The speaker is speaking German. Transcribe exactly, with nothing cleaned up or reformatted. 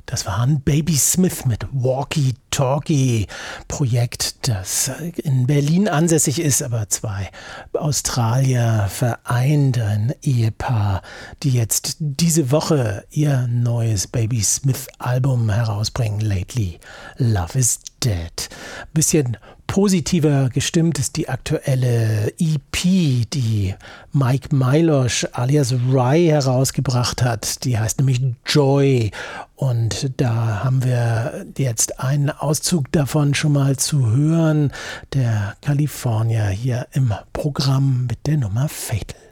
Das waren Baby Smith mit Walkie Talkie, Projekt, das in Berlin ansässig ist, aber zwei Australier vereint, ein Ehepaar, die jetzt diese Woche ihr neues Baby Smith Album herausbringen, Lately Love is Dead. Bisschen positiver gestimmt ist die aktuelle E P, die Mike Milosh alias Rye herausgebracht hat. Die heißt nämlich Joy und da haben wir jetzt einen Auszug davon schon mal zu hören. Der California hier im Programm mit der Nummer Fatal.